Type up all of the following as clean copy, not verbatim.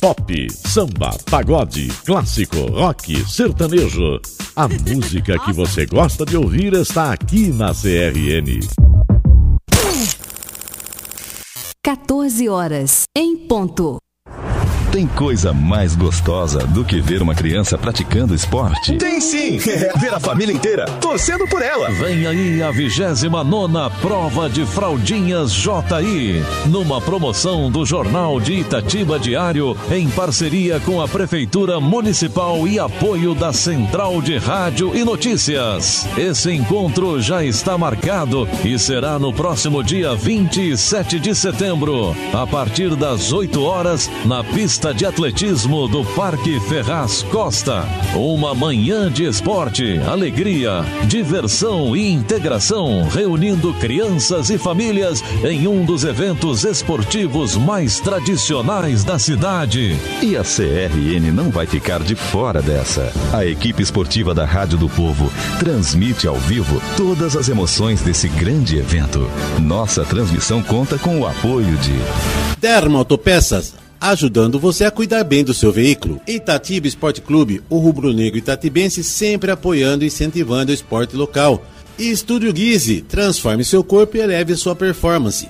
Pop, samba, pagode, clássico, rock, sertanejo. A música que você gosta de ouvir está aqui na CRN. 14 horas, em ponto. Tem coisa mais gostosa do que ver uma criança praticando esporte? Tem sim! Ver a família inteira torcendo por ela. Vem aí a 29ª Prova de Fraldinhas JI, numa promoção do Jornal de Itatiba Diário, em parceria com a Prefeitura Municipal e apoio da Central de Rádio e Notícias. Esse encontro já está marcado e será no próximo dia 27 de setembro, a partir das 8 horas, na pista de atletismo do Parque Ferraz Costa. Uma manhã de esporte, alegria, diversão e integração, reunindo crianças e famílias em um dos eventos esportivos mais tradicionais da cidade. E a CRN não vai ficar de fora dessa. A equipe esportiva da Rádio do Povo transmite ao vivo todas as emoções desse grande evento. Nossa transmissão conta com o apoio de Derma Autopeças, ajudando você a cuidar bem do seu veículo. Itatiba Esporte Clube, o rubro-negro itatibense sempre apoiando e incentivando o esporte local. E Estúdio Guise, transforme seu corpo e eleve sua performance.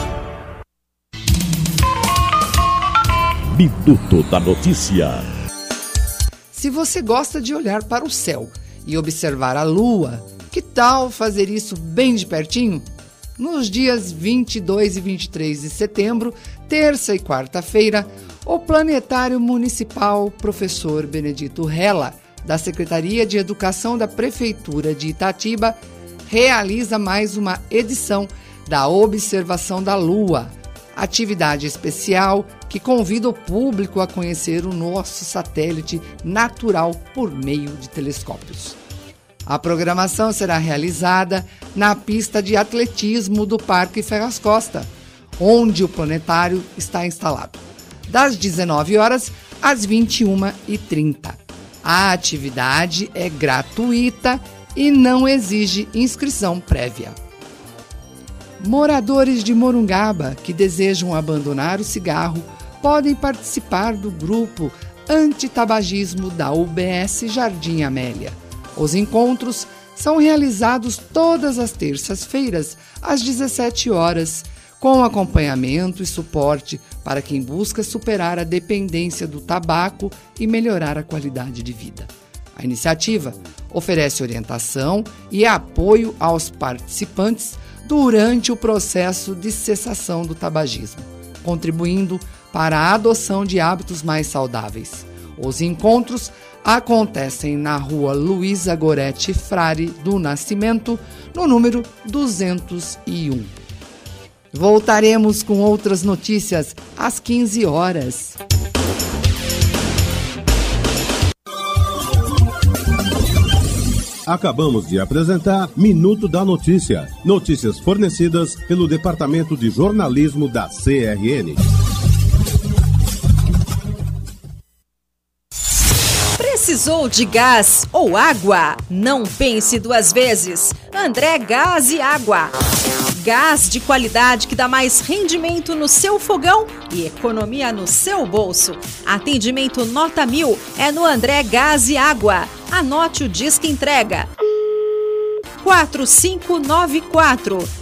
Minuto da Notícia. Se você gosta de olhar para o céu e observar a lua, que tal fazer isso bem de pertinho? Nos dias 22 e 23 de setembro, terça e quarta-feira, o Planetário Municipal Professor Benedito Rella, da Secretaria de Educação da Prefeitura de Itatiba, realiza mais uma edição da Observação da Lua, atividade especial que convida o público a conhecer o nosso satélite natural por meio de telescópios. A programação será realizada na pista de atletismo do Parque Ferraz Costa, onde o planetário está instalado, das 19 horas às 21h30. A atividade é gratuita e não exige inscrição prévia. Moradores de Morungaba que desejam abandonar o cigarro podem participar do grupo antitabagismo da UBS Jardim Amélia. Os encontros são realizados todas as terças-feiras, às 17 horas, com acompanhamento e suporte para quem busca superar a dependência do tabaco e melhorar a qualidade de vida. A iniciativa oferece orientação e apoio aos participantes durante o processo de cessação do tabagismo, contribuindo para a adoção de hábitos mais saudáveis. Os encontros acontecem na rua Luísa Goretti Frare do Nascimento, no número 201. Voltaremos com outras notícias às 15 horas. Acabamos de apresentar Minuto da Notícia. Notícias fornecidas pelo Departamento de Jornalismo da CRN. Precisou de gás ou água? Não pense duas vezes. André Gás e Água. Gás de qualidade que dá mais rendimento no seu fogão e economia no seu bolso. Atendimento nota 1000 é no André Gás e Água. Anote o disque entrega. 4594